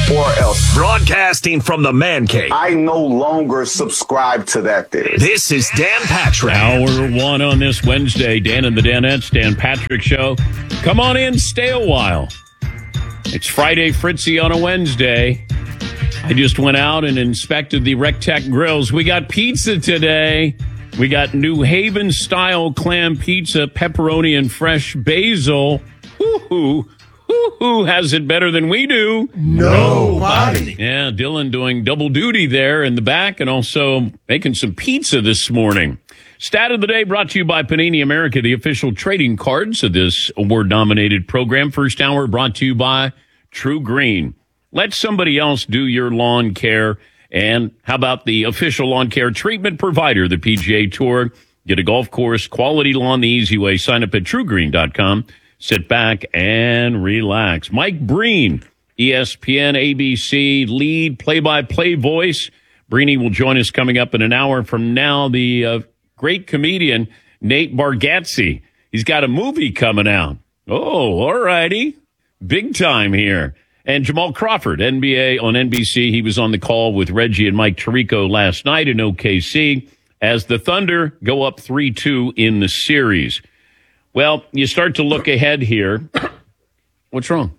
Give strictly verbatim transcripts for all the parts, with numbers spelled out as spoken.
or else. Broadcasting from the man cave. I no longer subscribe to that theory. This is Dan Patrick. Hour one on this Wednesday. Dan and the Danettes, Dan Patrick Show. Come on in, stay a while. It's Friday Fritzy on a Wednesday. I just went out and inspected the Rectech grills. We got pizza today. We got New Haven style clam pizza, pepperoni and fresh basil. Woo-hoo. Who has it better than we do? Nobody. Yeah, Dylan doing double duty there in the back and also making some pizza this morning. Stat of the day brought to you by Panini America, the official trading cards of this award-nominated program. First hour brought to you by True Green. Let somebody else do your lawn care. And how about the official lawn care treatment provider, the P G A Tour? Get a golf course, quality lawn the easy way. Sign up at true green dot com. Sit back and relax. Mike Breen, E S P N, A B C, lead play-by-play voice. Breeny will join us coming up in an hour from now. The uh, great comedian Nate Bargatze. He's got a movie coming out. Oh, all righty. Big time here. And Jamal Crawford, N B A on N B C. He was on the call with Reggie and Mike Tirico last night in O K C as the Thunder go up three two in the series. Well, you start to look ahead here. What's wrong?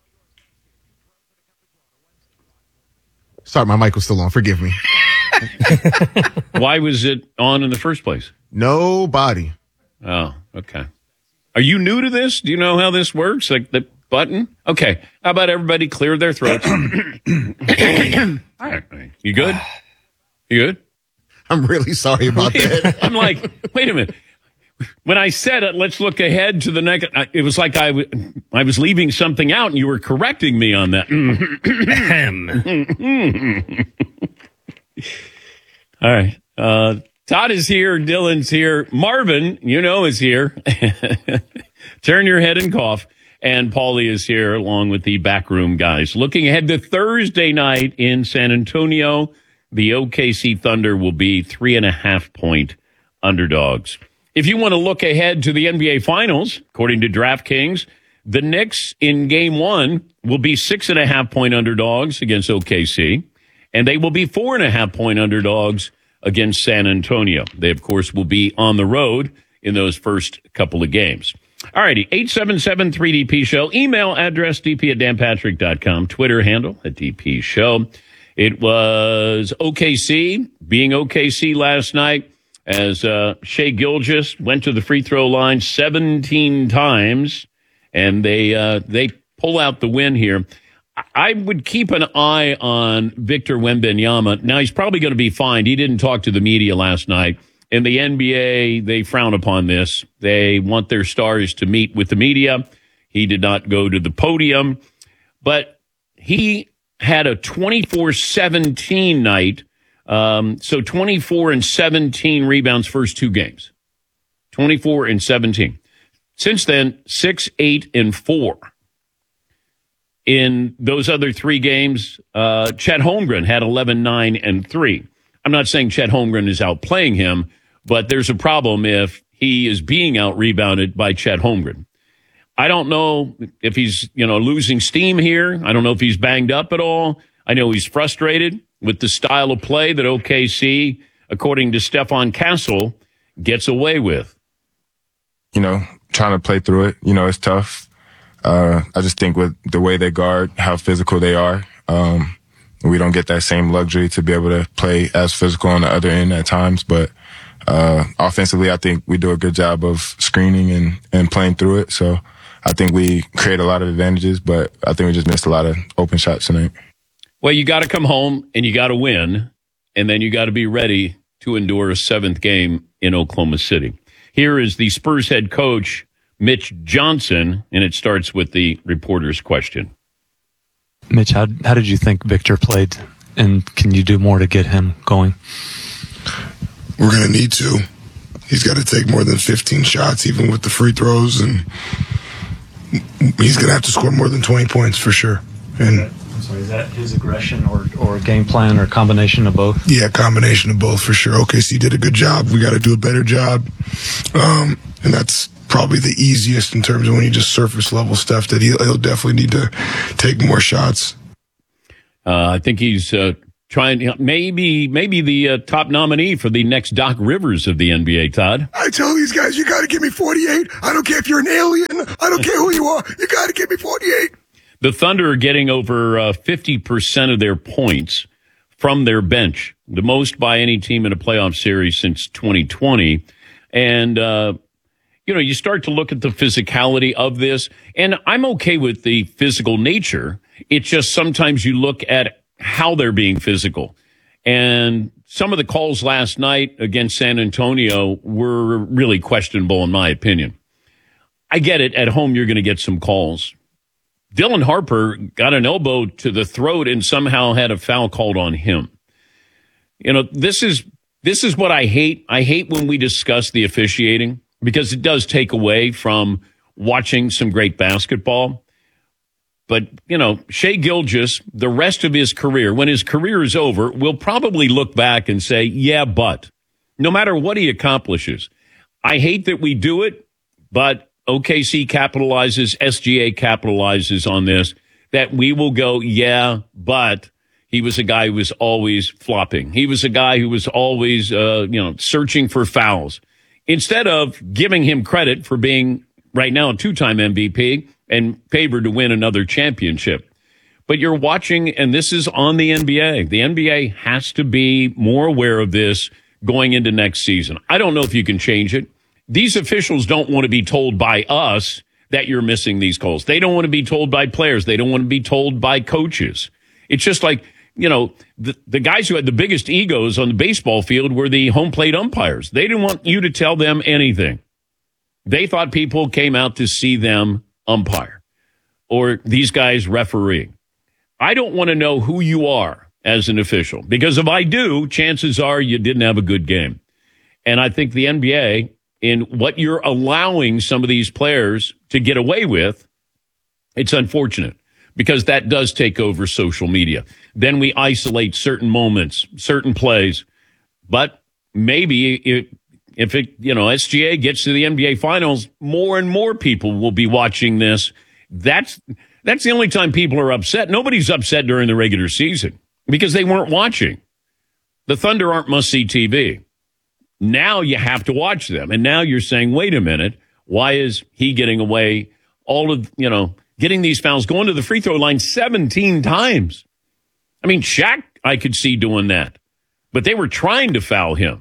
Sorry, my mic was still on. Forgive me. Why was it on in the first place? Nobody. Oh, okay. Are you new to this? Do you know how this works? Like the button? Okay. How about everybody clear their throats? All right. You good? You good? I'm really sorry about that. I'm like, wait a minute. When I said it, let's look ahead to the next. It was like I, w- I was leaving something out, and you were correcting me on that. All right. Uh, Todd is here. Dylan's here. Marvin, you know, is here. Turn your head and cough. And Paulie is here, along with the backroom guys. Looking ahead to Thursday night in San Antonio, the O K C Thunder will be three and a half point underdogs. If you want to look ahead to the N B A Finals, according to DraftKings, the Knicks in game one will be six and a half point underdogs against O K C, and they will be four and a half point underdogs against San Antonio. They, of course, will be on the road in those first couple of games. All righty, eight seven seven three D P Show. Email address d p at dan patrick dot com. Twitter handle at D P Show. It was O K C being O K C last night. As uh, Shai Gilgeous went to the free throw line seventeen times, and they uh, they pull out the win here. I would keep an eye on Victor Wembanyama. Now, he's probably going to be fined. He didn't talk to the media last night. In the N B A, they frown upon this. They want their stars to meet with the media. He did not go to the podium, but he had a twenty-four seventeen night. Um, so twenty-four and seventeen rebounds first two games. twenty-four and seventeen. Since then, six, eight, and four. In those other three games, uh, Chet Holmgren had eleven, nine, and three. I'm not saying Chet Holmgren is outplaying him, but there's a problem if he is being out-rebounded by Chet Holmgren. I don't know if he's, you know, losing steam here. I don't know if he's banged up at all. I know he's frustrated with the style of play that O K C, according to Stefan Castle, gets away with. You know, trying to play through it, you know, it's tough. Uh, I just think with the way they guard, how physical they are, um, we don't get that same luxury to be able to play as physical on the other end at times. But uh, offensively, I think we do a good job of screening and, and playing through it. So I think we create a lot of advantages, but I think we just missed a lot of open shots tonight. Well, you got to come home and you got to win, and then you got to be ready to endure a seventh game in Oklahoma City. Here is the Spurs head coach, Mitch Johnson, and it starts with the reporter's question. Mitch, how how did you think Victor played, and can you do more to get him going? We're going to need to. He's got to take more than fifteen shots, even with the free throws, and he's going to have to score more than twenty points for sure. And I'm sorry, is that his aggression or, or game plan or combination of both? Yeah, combination of both for sure. O K C did a good job. We got to do a better job. Um, and that's probably the easiest in terms of when you just surface level stuff, that he'll, he'll definitely need to take more shots. Uh, I think he's uh, trying, maybe maybe the uh, top nominee for the next Doc Rivers of the N B A, Todd. I tell these guys, you got to give me forty-eight. I don't care if you're an alien. I don't care who you are. You got to give me forty-eight. The Thunder are getting over uh, fifty percent of their points from their bench, the most by any team in a playoff series since twenty twenty. And, uh, you know, you start to look at the physicality of this, and I'm okay with the physical nature. It's just sometimes you look at how they're being physical. And some of the calls last night against San Antonio were really questionable, in my opinion. I get it. At home, you're going to get some calls. Dylan Harper got an elbow to the throat and somehow had a foul called on him. You know, this is this is what I hate. I hate when we discuss the officiating because it does take away from watching some great basketball. But, you know, Shai Gilgeous, the rest of his career, when his career is over, will probably look back and say, yeah, but no matter what he accomplishes, I hate that we do it, but O K C capitalizes, S G A capitalizes on this, that we will go, yeah, but he was a guy who was always flopping. He was a guy who was always, uh, you know, searching for fouls. Instead of giving him credit for being right now a two-time M V P and favored to win another championship. But you're watching, and this is on the N B A. The N B A has to be more aware of this going into next season. I don't know if you can change it. These officials don't want to be told by us that you're missing these calls. They don't want to be told by players. They don't want to be told by coaches. It's just like, you know, the, the guys who had the biggest egos on the baseball field were the home plate umpires. They didn't want you to tell them anything. They thought people came out to see them umpire or these guys referee. I don't want to know who you are as an official, because if I do, chances are you didn't have a good game. And I think the N B A, in what you're allowing some of these players to get away with, it's unfortunate because that does take over social media. Then we isolate certain moments, certain plays. But maybe it, if it, you know, S G A gets to the N B A finals, more and more people will be watching this. That's, that's the only time people are upset. Nobody's upset during the regular season because they weren't watching. The Thunder aren't must-see T V. Now you have to watch them. And now you're saying, wait a minute, why is he getting away all of, you know, getting these fouls, going to the free throw line seventeen times? I mean, Shaq, I could see doing that. But they were trying to foul him.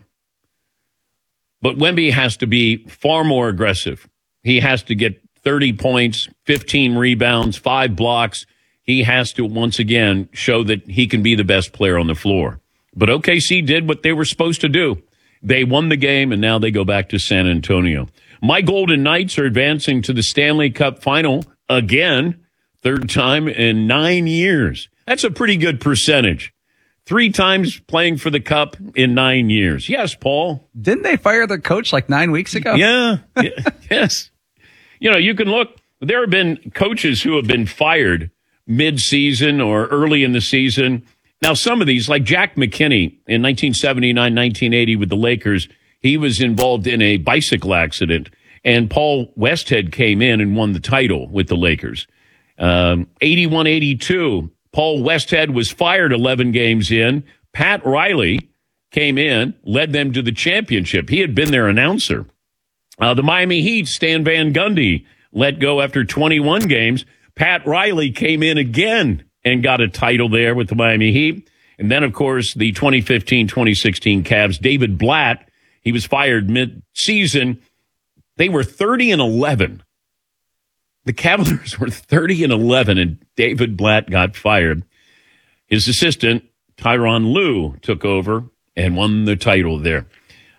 But Wemby has to be far more aggressive. He has to get thirty points, fifteen rebounds, five blocks. He has to, once again, show that he can be the best player on the floor. But O K C did what they were supposed to do. They won the game, and now they go back to San Antonio. My Golden Knights are advancing to the Stanley Cup final again, third time in nine years. That's a pretty good percentage. Three times playing for the Cup in nine years. Yes, Paul. Didn't they fire the coach like nine weeks ago? Yeah. Yes. You know, you can look. There have been coaches who have been fired mid-season or early in the season. Now, some of these, like Jack McKinney in nineteen seventy-nine, nineteen eighty with the Lakers, he was involved in a bicycle accident, and Paul Westhead came in and won the title with the Lakers. Um, eighty-one eighty-two, Paul Westhead was fired eleven games in. Pat Riley came in, led them to the championship. He had been their announcer. Uh, the Miami Heat, Stan Van Gundy, let go after twenty-one games. Pat Riley came in again and got a title there with the Miami Heat. And then, of course, the twenty fifteen twenty sixteen Cavs, David Blatt, he was fired mid-season. They were thirty and eleven. The Cavaliers were thirty and eleven, and David Blatt got fired. His assistant, Tyronn Lue, took over and won the title there.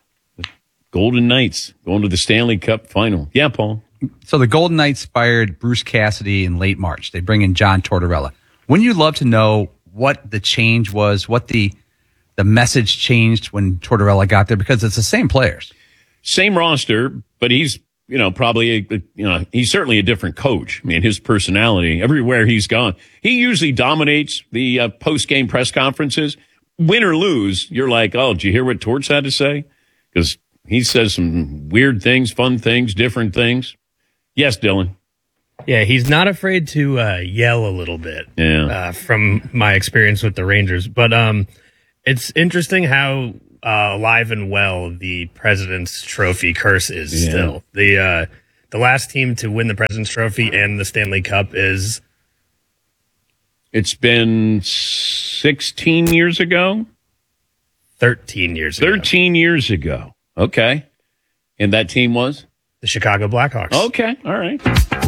Golden Knights going to the Stanley Cup final. Yeah, Paul. So the Golden Knights fired Bruce Cassidy in late March. They bring in John Tortorella. Wouldn't you love to know what the change was, what the the message changed when Tortorella got there? Because it's the same players. Same roster, but he's, you know, probably, a, you know, he's certainly a different coach. I mean, his personality, everywhere he's gone, he usually dominates the uh, post-game press conferences. Win or lose, you're like, oh, did you hear what Torts had to say? Because he says some weird things, fun things, different things. Yes, Dylan. Yeah, he's not afraid to uh, yell a little bit. Yeah. Uh, from my experience with the Rangers, but um, it's interesting how uh, alive and well the President's Trophy curse is Yeah. still. The uh, the last team to win the President's Trophy and the Stanley Cup is It's been sixteen years ago? thirteen years ago. thirteen years ago. Okay. And that team was? The Chicago Blackhawks. Okay. All right.